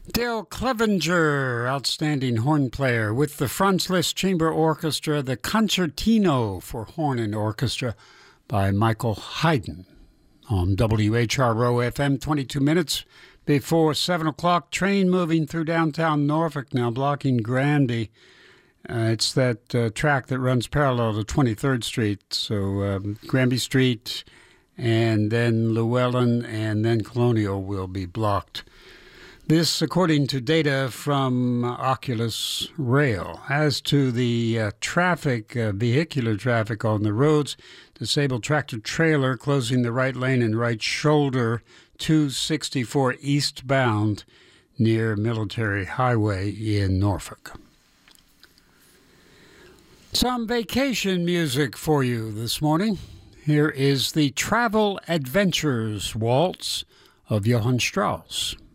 Dale Clevenger, outstanding horn player with the Franz Liszt Chamber Orchestra, the Concertino for Horn and Orchestra by Michael Haydn on WHRO FM, 22 minutes before 7 o'clock. Train moving through downtown Norfolk now, blocking Granby. It's that track that runs parallel to 23rd Street, so Granby Street and then Llewellyn and then Colonial will be blocked. This, according to data from Oculus Rail. As to the vehicular traffic on the roads, disabled tractor trailer closing the right lane and right shoulder, 264 eastbound near Military Highway in Norfolk. Some vacation music for you this morning. Here is the Travel Adventures Waltz of Johann Strauss.